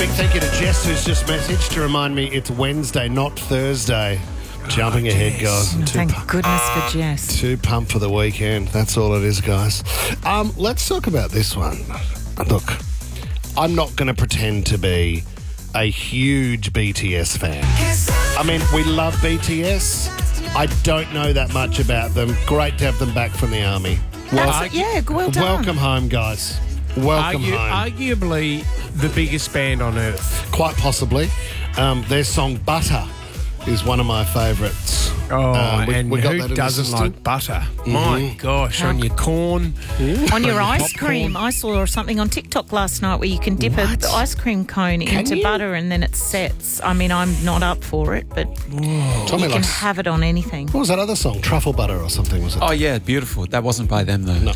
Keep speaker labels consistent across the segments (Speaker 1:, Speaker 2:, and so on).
Speaker 1: thank you to Jess, who's just messaged to remind me it's Wednesday, not Thursday. Jumping ahead, guys.
Speaker 2: Thank goodness for Jess.
Speaker 1: Too pumped for the weekend. That's all it is, guys. Let's talk about this one. Look, I'm not going to pretend to be a huge BTS fan. I mean, we love BTS. I don't know that much about them. Great to have them back from the army.
Speaker 2: Well done.
Speaker 1: Welcome home, guys. Welcome home.
Speaker 3: Arguably the biggest band on earth.
Speaker 1: Quite possibly. Their song Butter is one of my favourites.
Speaker 3: And
Speaker 1: we got
Speaker 3: who
Speaker 1: that in
Speaker 3: doesn't
Speaker 1: the system.
Speaker 3: like butter? My gosh, on your corn.
Speaker 2: On your ice cream. I saw something on TikTok last night where you can dip an ice cream cone into butter and then it sets. I mean, I'm not up for it, but you can have it on anything.
Speaker 1: What was that other song? Truffle Butter or something, was it?
Speaker 4: Oh, yeah, beautiful. That wasn't by them, though.
Speaker 1: No.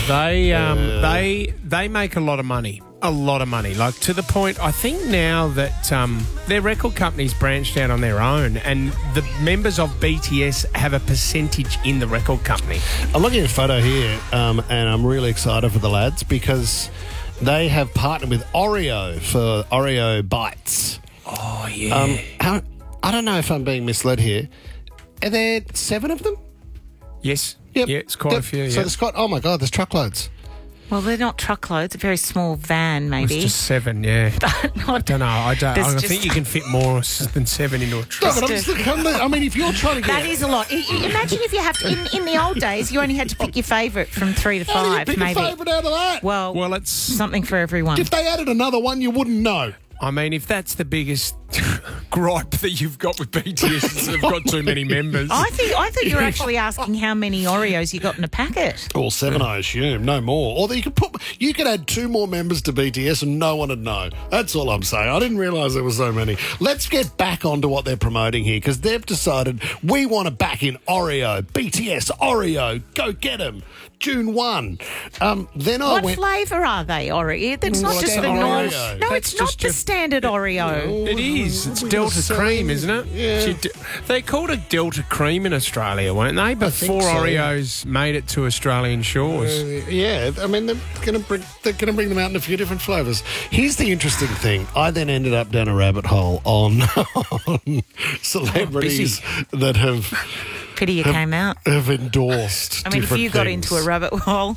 Speaker 3: They make a lot of money. A lot of money, like to the point I think now that their record company's branched out on their own and the members of BTS have a percentage in the record company.
Speaker 1: I'm looking at a photo here and I'm really excited for the lads because they have partnered with Oreo for Oreo Bites.
Speaker 3: Oh, yeah.
Speaker 1: I don't know if I'm being misled here. Are there 7 of them?
Speaker 3: Yes.
Speaker 1: Yep.
Speaker 3: Yeah, it's quite a few.
Speaker 1: So there's quite, oh my God, there's truckloads.
Speaker 2: Well, they're not truckloads. A very small van, maybe.
Speaker 3: It's just 7, yeah. I don't know. I think you can fit more than 7 into a truck.
Speaker 1: No, but I mean, if you're trying to get...
Speaker 2: That is a lot. Imagine if you have to... In the old days, you only had to pick your favourite from 3 to 5,
Speaker 1: How do you pick
Speaker 2: maybe.
Speaker 1: a favourite out of that?
Speaker 2: Well,
Speaker 3: it's...
Speaker 2: something for everyone.
Speaker 1: If they added another one, you wouldn't know.
Speaker 3: I mean, if that's the biggest gripe that you've got with BTS, is they've got too many members.
Speaker 2: I thought you were actually asking how many Oreos you got in a packet.
Speaker 1: Or 7, I assume, no more. Or you could add 2 more members to BTS and no one would know. That's all I'm saying. I didn't realise there were so many. Let's get back onto what they're promoting here because they've decided we want to back in Oreo. BTS, Oreo, go get them. June 1.
Speaker 2: What flavour are they, Oreo? That's not just the normal.
Speaker 1: Oreo.
Speaker 2: No, it's not the standard Oreo.
Speaker 3: It is. It's Delta Cream, isn't it?
Speaker 1: Yeah.
Speaker 3: They called it Delta Cream in Australia, weren't they? Before Oreos made it to Australian shores.
Speaker 1: Yeah, I mean, they're going to bring them out in a few different flavours. Here's the interesting thing. I then ended up down a rabbit hole on celebrities that have...
Speaker 2: Pity you came out.
Speaker 1: Have endorsed.
Speaker 2: I mean, if you got
Speaker 1: things.
Speaker 2: into a rabbit hole,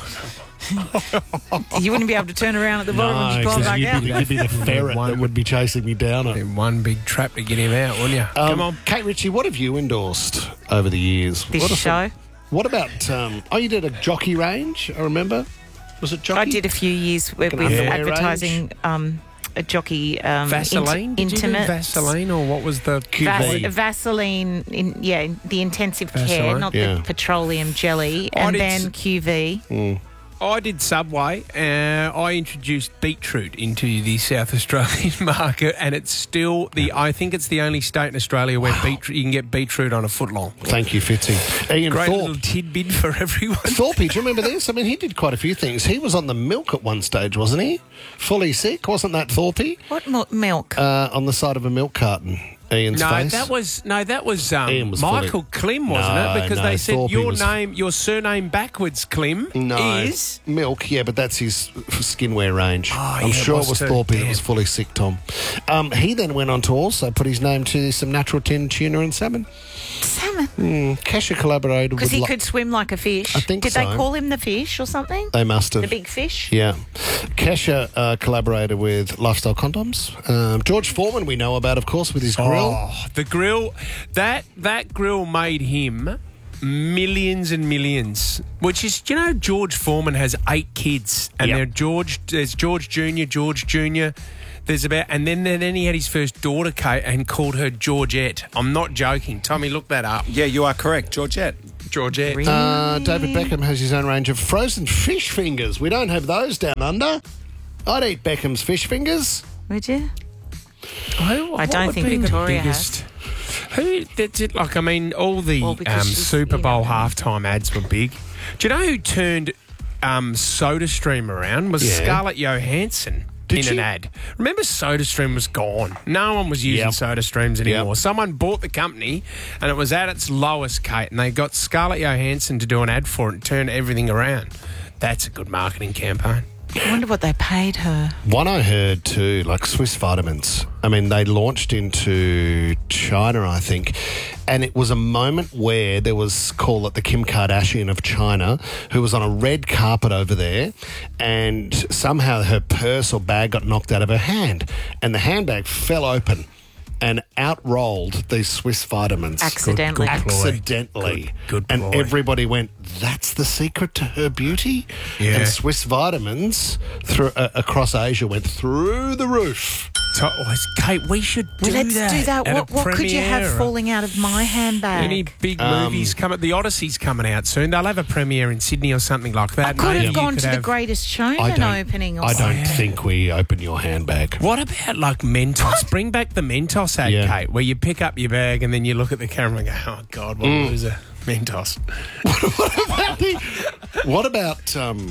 Speaker 2: you wouldn't be able to turn around at the bottom and climb back out.
Speaker 1: You'd be the ferret that would be chasing me down.
Speaker 3: One big trap to get him out, wouldn't you? Come on.
Speaker 1: Kate Ritchie, what have you endorsed over the years?
Speaker 2: This show?
Speaker 1: What about, you did a jockey range, I remember. Was it jockey?
Speaker 2: I did a few years with advertising a jockey
Speaker 3: Vaseline? Did you do
Speaker 2: intimate
Speaker 3: Vaseline or what was the
Speaker 2: Vaseline the intensive
Speaker 3: Vaseline?
Speaker 2: care, not the petroleum jelly, and then QV.
Speaker 3: I did Subway. I introduced beetroot into the South Australian market, and it's still I think it's the only state in Australia where beetroot, you can get beetroot on a footlong.
Speaker 1: Thank you, Fitzy. Ian
Speaker 3: Great
Speaker 1: Thorpe.
Speaker 3: little tidbit for everyone.
Speaker 1: Thorpe, do you remember this? I mean, he did quite a few things. He was on the milk at one stage, wasn't he? Fully sick, wasn't that Thorpe?
Speaker 2: What milk?
Speaker 1: On the side of a milk carton. Ian's face.
Speaker 3: That was
Speaker 1: Ian was
Speaker 3: Michael Klim, wasn't it? Because they said
Speaker 1: Thorpe
Speaker 3: your surname backwards, Klim, is
Speaker 1: milk. Yeah, but that's his skinwear range. I'm
Speaker 3: yeah,
Speaker 1: sure it was
Speaker 3: too.
Speaker 1: Thorpe that
Speaker 3: Damn.
Speaker 1: was fully sick, Tom. He then went on to also put his name to some natural tinned tuna and salmon.
Speaker 2: Salmon?
Speaker 1: Kesha collaborated with...
Speaker 2: Because he could swim like a fish.
Speaker 1: I think
Speaker 2: Did
Speaker 1: so.
Speaker 2: they call him the fish or something?
Speaker 1: They must have.
Speaker 2: The big fish?
Speaker 1: Yeah. Kesha collaborated with Lifestyle Condoms. George Foreman we know about, of course, with his grill.
Speaker 3: Oh, the grill. That grill made him millions and millions. Which is, George Foreman has 8 kids. And there's George Jr., George Jr., and then he had his first daughter, Kate, and called her Georgette. I'm not joking. Tommy, look that up.
Speaker 4: Yeah, you are correct. Georgette.
Speaker 2: Really?
Speaker 1: David Beckham has his own range of frozen fish fingers. We don't have those down under. I'd eat Beckham's fish fingers.
Speaker 2: Would you?
Speaker 3: I
Speaker 2: don't think Victoria has.
Speaker 3: Who? That's it. Like, I mean, all the Super Bowl halftime ads were big. Do you know who turned SodaStream around? Was Scarlett Johansson. An ad. Remember, SodaStream was gone. No one was using SodaStreams anymore. Someone bought the company and it was at its lowest, Kate, and they got Scarlett Johansson to do an ad for it and turn everything around. That's a good marketing campaign.
Speaker 2: I wonder what they paid her.
Speaker 1: One I heard too, like Swiss Vitamins. I mean, they launched into China, I think, and it was a moment where there was, call it the Kim Kardashian of China, who was on a red carpet over there, and somehow her purse or bag got knocked out of her hand, and the handbag fell open. And out rolled these Swiss Vitamins.
Speaker 2: Accidentally.
Speaker 1: Accidentally.
Speaker 3: Good
Speaker 1: and
Speaker 3: ploy.
Speaker 1: everybody went, that's the secret to her beauty?
Speaker 3: Yeah.
Speaker 1: And Swiss Vitamins across Asia went through the roof.
Speaker 3: Kate, we should do
Speaker 2: Let's
Speaker 3: that.
Speaker 2: do that.
Speaker 3: at
Speaker 2: What could you have
Speaker 3: premiere.
Speaker 2: falling out of my handbag?
Speaker 3: Any big movies coming? The Odyssey's coming out soon. They'll have a premiere in Sydney or something like that.
Speaker 2: I could
Speaker 3: Maybe
Speaker 2: have
Speaker 3: you
Speaker 2: gone
Speaker 3: could
Speaker 2: to the
Speaker 3: have-
Speaker 2: Greatest Showman opening or
Speaker 1: I
Speaker 2: something.
Speaker 1: don't think we open your handbag.
Speaker 3: What about like Mentos? Bring back the Mentos ad,
Speaker 1: Yeah.
Speaker 3: Kate, where you pick up your bag and then you look at the camera and go, oh, God, what a loser. Mentos.
Speaker 1: What about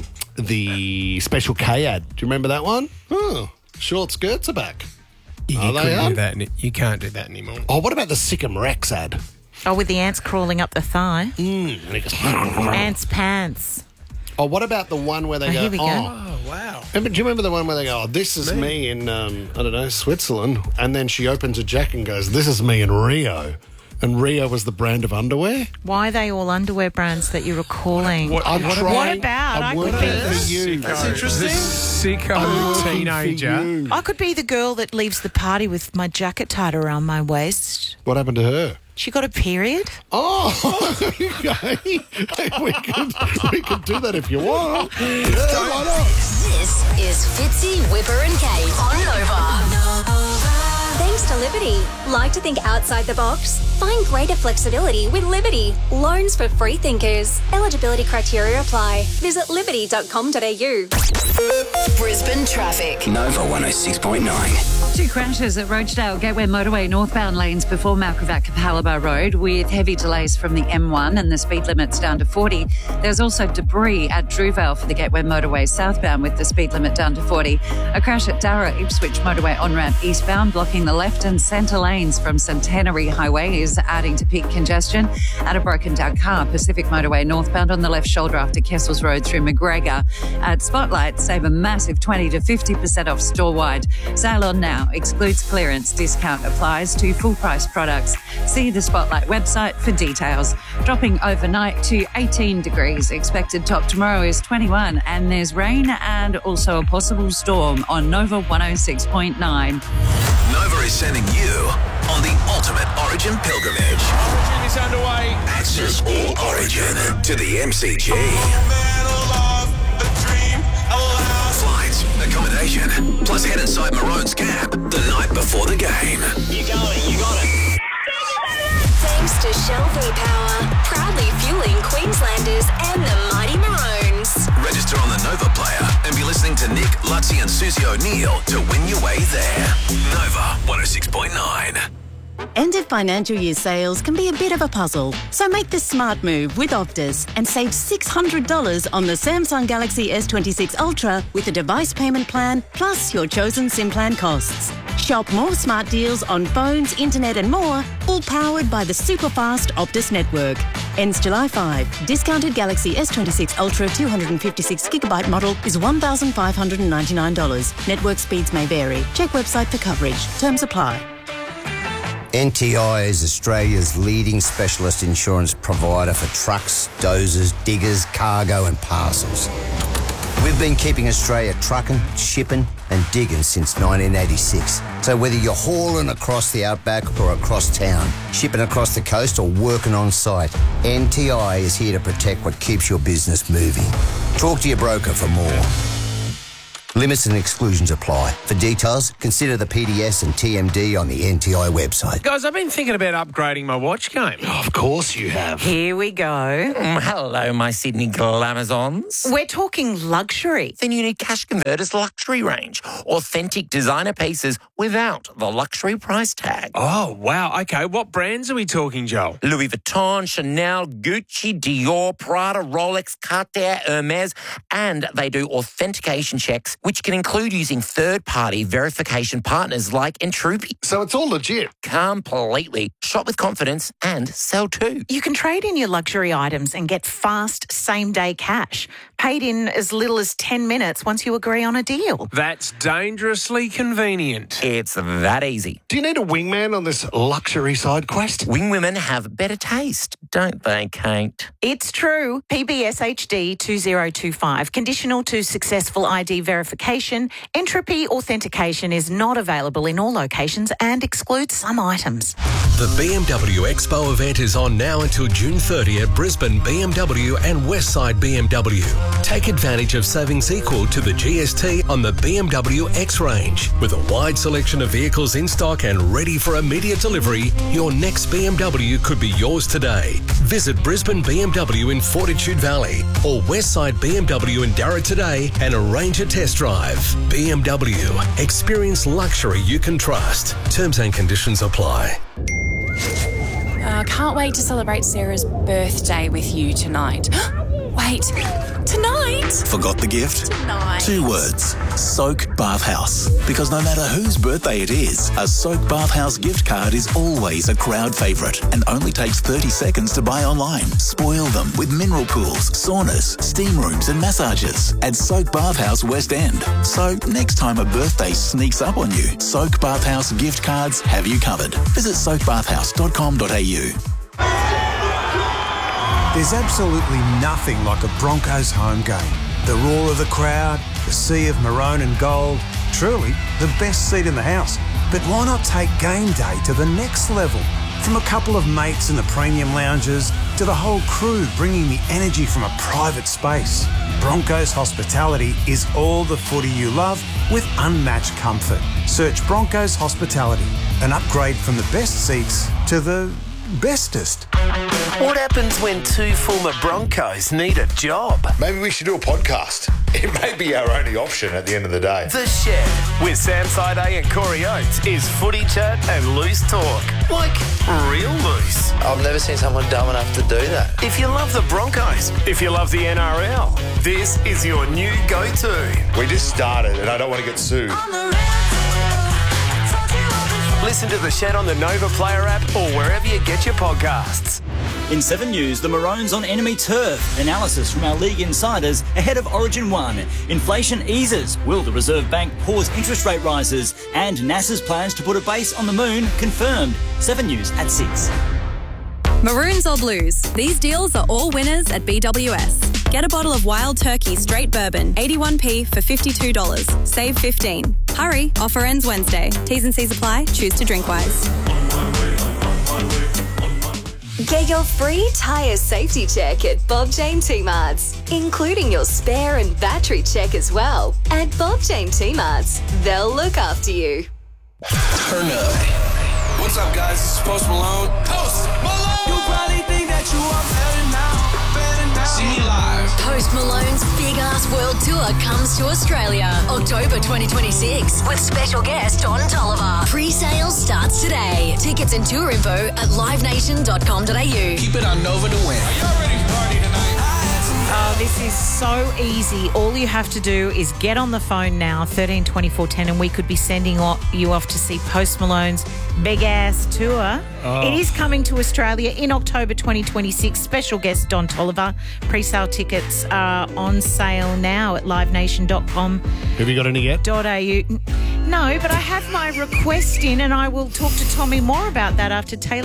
Speaker 1: the Special K ad? Do you remember that one? Oh, short skirts are back.
Speaker 3: You
Speaker 1: Are they
Speaker 3: couldn't
Speaker 1: on?
Speaker 3: do that. You can't do that anymore.
Speaker 1: Oh, what about the Sikkim Rex ad?
Speaker 2: Oh, with the ants crawling up the thigh.
Speaker 1: And it goes,
Speaker 2: Ants pants.
Speaker 1: oh, what about the one where they
Speaker 2: Oh,
Speaker 1: go,
Speaker 2: here we go.
Speaker 3: Oh, wow.
Speaker 1: Do you remember the one where they go, oh, this is me in, I don't know, Switzerland? And then she opens a jacket and goes, this is me in Rio. And Rio was the brand of underwear?
Speaker 2: Why are they all underwear brands that you're recalling?
Speaker 1: I'm
Speaker 2: What
Speaker 1: trying.
Speaker 2: about? I
Speaker 1: I'm
Speaker 2: could
Speaker 1: working
Speaker 2: be.
Speaker 1: for you.
Speaker 3: That's interesting. Sicko teenager.
Speaker 2: I could be the girl that leaves the party with my jacket tied around my waist.
Speaker 1: What happened to her?
Speaker 2: She got a period.
Speaker 1: Oh, okay. we could do that if you want. Yeah, why not?
Speaker 5: This is Fitzy, Whipper and Kate on Nova. Thanks to Liberty. Like to think outside the box? Find greater flexibility with Liberty. Loans for free thinkers. Eligibility criteria apply. Visit liberty.com.au. Brisbane traffic.
Speaker 6: Nova 106.9.
Speaker 7: 2 crashes at Rochedale Gateway Motorway northbound lanes before Malcrivac Capalaba Road with heavy delays from the M1 and the speed limit's down to 40. There's also debris at Drewvale for the Gateway Motorway southbound with the speed limit down to 40. A crash at Darra Ipswich Motorway on-ramp eastbound blocking the left and centre lanes from Centenary Highway is adding to peak congestion. At a broken down car, Pacific Motorway northbound on the left shoulder after Kessels Road through McGregor. At Spotlight, save a massive 20 to 50% off store-wide. Sale on now. Excludes clearance. Discount applies to full-price products. See the Spotlight website for details. Dropping overnight to 18 degrees. Expected top tomorrow is 21 and there's rain and also a possible storm on Nova 106.9.
Speaker 6: Nova is sending you on the ultimate Origin pilgrimage.
Speaker 3: Origin is underway.
Speaker 6: Access all Origin to the MCG. Flights, accommodation, plus head inside Maroon's camp the night before the game. You got it.
Speaker 5: Thanks to Shell V-Power. Proudly fueling Queenslanders and the mighty Maroons.
Speaker 6: Register on the Nova player and be listening to Nick, Lutzy and Susie O'Neill to win your way there. Nova 106.9.
Speaker 8: End of financial year sales can be a bit of a puzzle, so make the smart move with Optus and save $600 on the Samsung Galaxy S26 Ultra with a device payment plan plus your chosen SIM plan costs. Shop more smart deals on phones, internet and more, all powered by the super-fast Optus network. Ends July 5. Discounted Galaxy S26 Ultra 256GB model is $1,599. Network speeds may vary. Check website for coverage. Terms apply.
Speaker 9: NTI is Australia's leading specialist insurance provider for trucks, dozers, diggers, cargo and parcels. We've been keeping Australia trucking, shipping and digging since 1986. So whether you're hauling across the outback or across town, shipping across the coast or working on site, NTI is here to protect what keeps your business moving. Talk to your broker for more. Limits and exclusions apply. For details, consider the PDS and TMD on the NTI website.
Speaker 3: Guys, I've been thinking about upgrading my watch game.
Speaker 1: Oh, of course you have.
Speaker 2: Here we go.
Speaker 10: Hello, my Sydney Glamazons.
Speaker 2: We're talking luxury.
Speaker 10: Then you need Cash Converters luxury range. Authentic designer pieces without the luxury price tag.
Speaker 3: Oh, wow. Okay, what brands are we talking, Joel?
Speaker 10: Louis Vuitton, Chanel, Gucci, Dior, Prada, Rolex, Cartier, Hermes, and they do authentication checks which can include using third-party verification partners like Entrupi.
Speaker 1: So it's all legit.
Speaker 10: Completely. Shop with confidence and sell too.
Speaker 2: You can trade in your luxury items and get fast same-day cash, paid in as little as 10 minutes once you agree on a deal.
Speaker 3: That's dangerously convenient.
Speaker 10: It's that easy.
Speaker 1: Do you need a wingman on this luxury side quest?
Speaker 10: Wing women have better taste, don't they, Kate?
Speaker 2: It's true. PBS HD 2025. Conditional to successful ID verification. Entropy authentication is not available in all locations and excludes some items.
Speaker 6: The BMW Expo event is on now until June 30 at Brisbane BMW and Westside BMW. Take advantage of savings equal to the GST on the BMW X range. With a wide selection of vehicles in stock and ready for immediate delivery, your next BMW could be yours today. Visit Brisbane BMW in Fortitude Valley or Westside BMW in Darra today and arrange a test drive. BMW. Experience luxury you can trust. Terms and conditions apply.
Speaker 11: Can't wait to celebrate Sarah's birthday with you tonight. Wait, tonight?
Speaker 6: Forgot the gift?
Speaker 11: Tonight.
Speaker 6: 2 words. Soak Bathhouse. Because no matter whose birthday it is, a Soak Bathhouse gift card is always a crowd favourite and only takes 30 seconds to buy online. Spoil them with mineral pools, saunas, steam rooms and massages at Soak Bathhouse West End. So next time a birthday sneaks up on you, Soak Bathhouse gift cards have you covered. Visit soakbathhouse.com.au.
Speaker 12: There's absolutely nothing like a Broncos home game. The roar of the crowd, the sea of maroon and gold, truly the best seat in the house. But why not take game day to the next level? From a couple of mates in the premium lounges to the whole crew bringing the energy from a private space. Broncos Hospitality is all the footy you love with unmatched comfort. Search Broncos Hospitality, an upgrade from the best seats to the bestest.
Speaker 13: What happens when 2 former Broncos need a job?
Speaker 14: Maybe we should do a podcast. It may be our only option at the end of the day.
Speaker 13: The Shed with Sam Side and Corey Oates is footy chat and loose talk. Like real loose.
Speaker 15: I've never seen someone dumb enough to do that.
Speaker 13: If you love the Broncos, if you love the NRL, this is your new go-to.
Speaker 14: We just started and I don't want to get sued.
Speaker 13: Listen to The Shed on the Nova Player app or wherever you get your podcasts.
Speaker 16: In 7 News, the Maroons on enemy turf. Analysis from our league insiders ahead of Origin 1. Inflation eases. Will the Reserve Bank pause interest rate rises? And NASA's plans to put a base on the moon confirmed. 7 News at 6.
Speaker 17: Maroons or Blues? These deals are all winners at BWS. Get a bottle of Wild Turkey Straight Bourbon, 81p for $52. Save 15. Hurry, offer ends Wednesday. T's and C's apply. Choose to drink wise.
Speaker 5: Get your free tyre safety check at Bob Jane T-Marts, including your spare and battery check as well. At Bob Jane T-Marts, they'll look after you.
Speaker 6: Turn up.
Speaker 18: What's up, guys? This is Post Malone. Post Malone! You probably think that you are better now. See me live.
Speaker 5: Post Malone's big-ass world tour comes to Australia, October 2026, with special guest Don Toliver. Pre-sale starts today. Tickets and tour info at livenation.com.au.
Speaker 18: Keep it on Nova to win. Are y'all ready to party tonight?
Speaker 2: Oh, this is so easy. All you have to do is get on the phone now, 13 24 10, and we could be sending you off to see Post Malone's big-ass tour. Oh. It is coming to Australia in October 2026. Special guest Don Toliver. Pre-sale tickets are on sale now at livenation.com.
Speaker 1: Have you got any yet?
Speaker 2: .au. No, but I have my request in and I will talk to Tommy more about that after Taylor